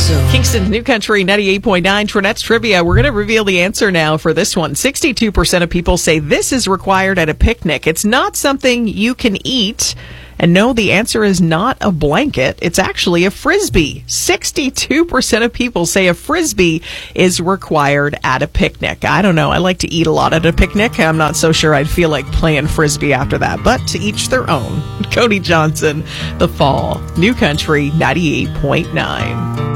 Kingston's New Country 98.9 Trinette's Trivia. We're going to reveal the answer now for this one. 62% of people say this is required at a picnic. It's not something you can eat. And no, the answer is not a blanket. It's actually a Frisbee. 62% of people say a Frisbee is required at a picnic. I don't know. I like to eat a lot at a picnic. I'm not so sure I'd feel like playing Frisbee after that, but to each their own. Cody Johnson, The Fall, New Country 98.9.